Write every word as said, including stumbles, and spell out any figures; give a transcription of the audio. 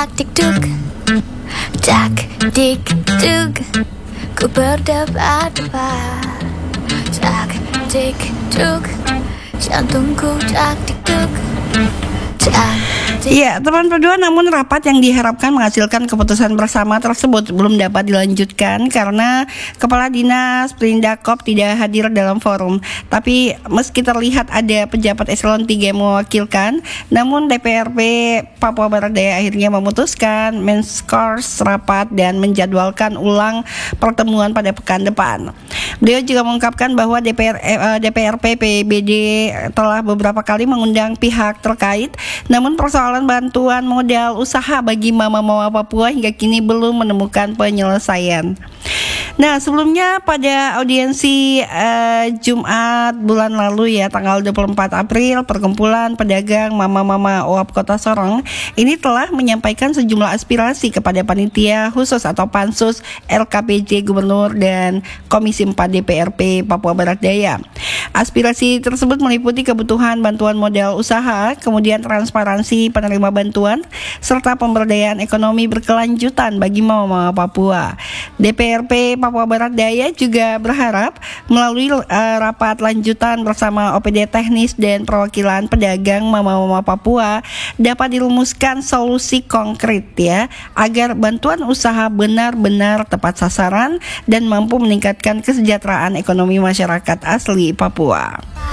dak dik duk, dak dik duk, ku berdebar-debar. Dak dik duk, jantungku dak dik duk. Ya, teman berdua, namun rapat yang diharapkan menghasilkan keputusan bersama tersebut belum dapat dilanjutkan karena Kepala Dinas Perindakop tidak hadir dalam forum. Tapi meski terlihat ada pejabat eselon tiga yang mewakilkan, namun D P R P Papua Barat Daya akhirnya memutuskan menskors rapat dan menjadwalkan ulang pertemuan pada pekan depan. Beliau juga mengungkapkan bahwa D P R, eh, D P R P P B D telah beberapa kali mengundang pihak terkait, namun persoalan bantuan modal usaha bagi mama-mama Papua hingga kini belum menemukan penyelesaian. Nah, sebelumnya pada audiensi uh, Jumat bulan lalu ya, tanggal dua puluh empat April, perkumpulan pedagang mama-mama O A P Kota Sorong ini telah menyampaikan sejumlah aspirasi kepada panitia khusus atau pansus L K P J Gubernur dan Komisi empat D P R P Papua Barat Daya. Aspirasi tersebut meliputi kebutuhan bantuan modal usaha, kemudian transparansi penerima bantuan, serta pemberdayaan ekonomi berkelanjutan bagi mama-mama Papua. D P R P Papua Barat Daya juga berharap melalui uh, rapat lanjutan bersama O P D teknis dan perwakilan pedagang mama-mama Papua dapat dirumuskan solusi konkret ya, agar bantuan usaha benar-benar tepat sasaran dan mampu meningkatkan kesejahteraan ekonomi masyarakat asli Papua.